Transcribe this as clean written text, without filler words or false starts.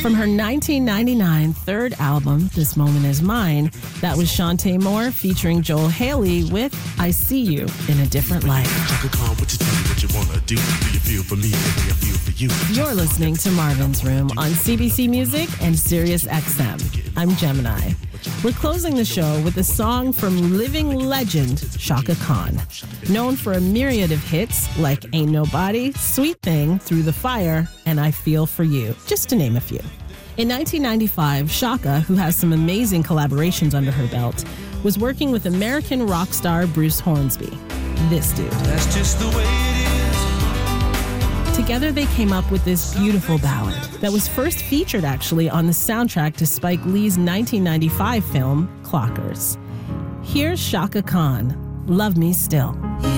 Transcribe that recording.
From her 1999 third album, This Moment Is Mine, that was Shantae Moore featuring Joel Haley with I See You in a Different Light. You're listening to Marvin's Room on CBC Music and Sirius XM. I'm Gemini. We're closing the show with a song from living legend Chaka Khan, known for a myriad of hits like Ain't Nobody, Sweet Thing, Through the Fire, and I Feel For You, just to name a few. In 1995, Chaka, who has some amazing collaborations under her belt, was working with American rock star Bruce Hornsby. This dude. That's just the way it is. Together they came up with this beautiful ballad that was first featured actually on the soundtrack to Spike Lee's 1995 film, Clockers. Here's Chaka Khan, Love Me Still.